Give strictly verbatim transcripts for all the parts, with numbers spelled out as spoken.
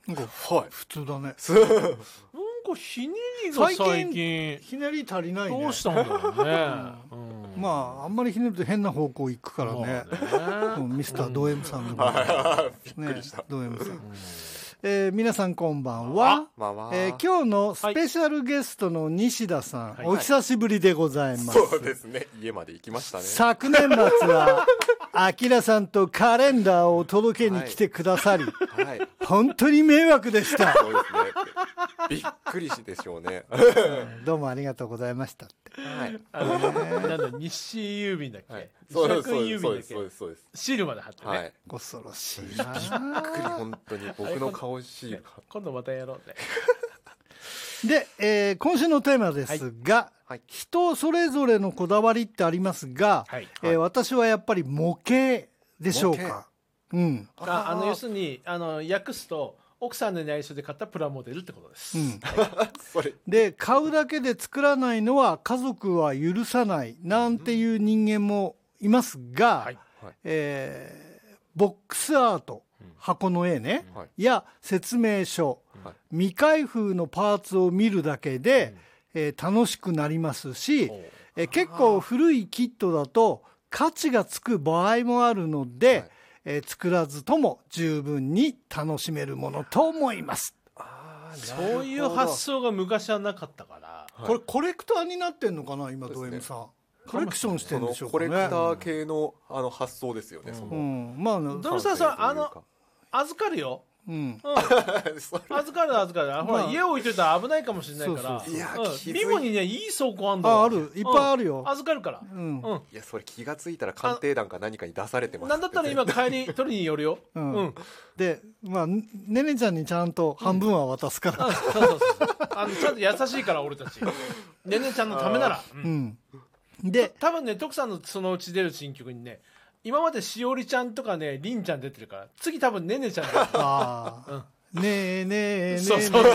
なんか、 はい、 普通だね。 なんかひねりが最近ひねり足りないね。 どうしたんだろうね。 うん、まああんまりひねると変な方向行くからね。ねミスタード M さんの、 びっくりした。 ド M さん。えー、皆さんこんばんは、えー、今日のスペシャルゲストの西田さん、はい、お久しぶりでございます。 そうですね、家まで行きましたね。 昨年末はあきらさんとカレンダーを届けに来てくださり、はいはい、本当に迷惑でした。 そうですね、びっくりしでしょうね。 どうもありがとうございましたって、 はい、あのね、なんだ日清郵便だっけ、はい、 そうです郵便だっけ、 そうですそうです、 シールまで貼ってね、はい、 恐ろしいな。 びっくり、本当に僕の顔シール今度またやろうね。 で、えー、今週のテーマですが、はい、人それぞれのこだわりってありますが、はい、えー、私はやっぱり模型でしょうか。うん、 ああの要するにあの訳すと奥さんの内緒で買ったプラモデルってことです、うん、 それで買うだけで作らないのは家族は許さないなんていう人間もいますが、はいはい、えー、ボックスアート、箱の絵ね、はい、や説明書、はい、未開封のパーツを見るだけで、うん、えー、楽しくなりますし、えー、結構古いキットだと価値がつく場合もあるので、はい、えー、作らずとも十分に楽しめるものと思います。 あ、そういう発想が昔はなかったから、 はい、これコレクターになってんのかな今、ド M さん。コレクションしてるんでしょうかね。 コレクター系の、あの発想ですよね。うん、その、うん、 まあド M さんさ、あの預かるよ。うん、うん、預かる預かる、まあ、ほら家置いといたら危ないかもしれないから、ビゴにねいい倉庫あんだ。 あ、ある、いっぱいあるよ、 うん、預かるから、うんうん、いやそれ気がついたら鑑定団か何かに出されてます。 なんだったら今帰り取りに寄るよ、うんうん、 でまあねねちゃんにちゃんと半分は渡すから、うん、 そうそうそうあのちゃんと優しいから俺たちねねちゃんのためなら、うんうん、で多分ね徳さんのそのうち出る新曲にね今までしおりちゃんとかねりんちゃん出てるから次多分ねねちゃんだ。あ、 うん、ねえねえねえねえそうそうそう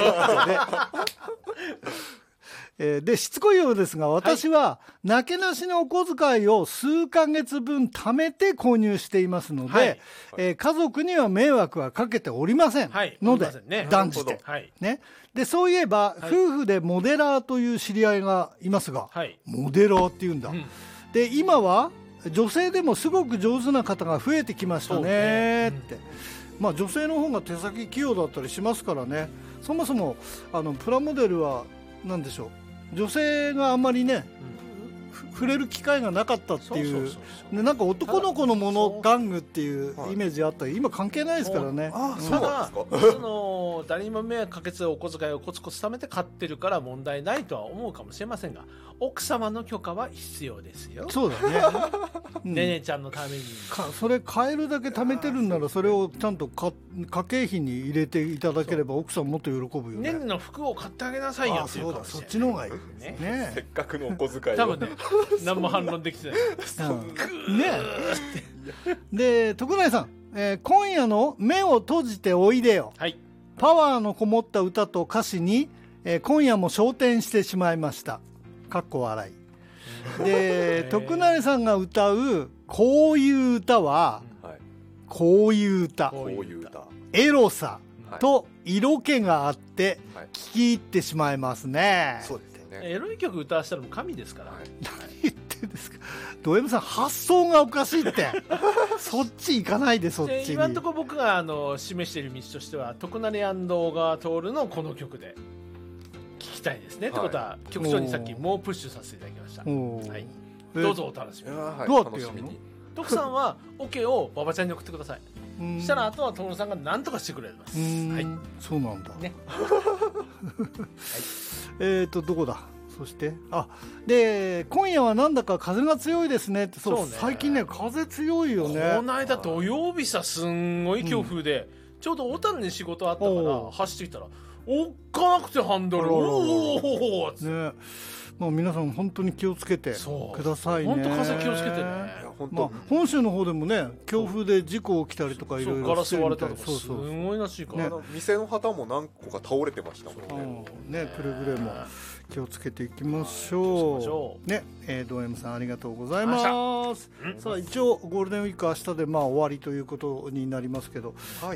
えー、でしつこいようですが私はなけなしのお小遣いを数ヶ月分貯めて購入していますので、はい、えー、家族には迷惑はかけておりませんので、はいね、断じて、はいね、でそういえば、はい、夫婦でモデラーという知り合いがいますが、はい、モデラーっていうんだ、うん、で今は女性でもすごく上手な方が増えてきましたねって、うん、まあ女性の方が手先器用だったりしますからね。そもそもあのプラモデルは何でしょう、女性があんまりね、うん、触れる機会がなかったっていう、なんか男の子のもの玩具っていうイメージあったり、今関係ないですからね。 ああ、そうなんですか。その誰にも迷惑かけずお小遣いをコツコツ貯めて買ってるから問題ないとは思うかもしれませんが、奥様の許可は必要ですよ。 そうだね。 ねねちゃんのためにかそれ買えるだけ貯めてるんならそれをちゃんとか家計費に入れていただければ奥さんもっと喜ぶよね。 ねねの服を買ってあげなさいよっていうかもしれない。 そっちの方がいいね。 ね、せっかくのお小遣いを多分ね何も反論できてない、 うん、ねで徳内さん、えー、今夜の目を閉じておいでよ、はい、パワーのこもった歌と歌詞に、えー、今夜も昇天してしまいましたかっこ笑いで徳内さんが歌うこういう歌は、はい、こういう歌、こういう歌エロさと色気があって聴き入ってしまいますね、はい、そうですよね。 エロい曲歌わせたらもう神ですから、はい、 何言ってんですかド M さん、発想がおかしいってそっち行かないで、そっちに。 今のところ僕があの示している道としては徳成小川徹のこの曲で聴きたいですね、はい、ってことは局長にさっきもうプッシュさせていただきました、はい、どうぞお楽しみに、はい、 どうやってやるの？ 徳さんはオケを馬場ちゃんに送ってください。したらあとは徹さんが何とかしてくれます。はい、 そうなんだ、ねはい、えっとどこだ。そしてあで今夜はなんだか風が強いですねって。そう、そうね、最近ね風強いよね。 この間土曜日さすんごい強風で、うん、ちょうど小樽に仕事あったから走ってきたらおっかなくてハンドルおおおね。 まあ、皆さん本当に気をつけてくださいね。 本当風気をつけてね。 まあ、本州の方でもね強風で事故起きたりとかいろいろしてるみたい。 そうそうそうすごいらしいから、 ね、店の旗も何個か倒れてましたもんね。 ねくれぐれも気をつけていきましょうね。えー、ド M さんありがとうございます。さあ一応ゴールデンウィーク明日でまあ終わりということになりますけど、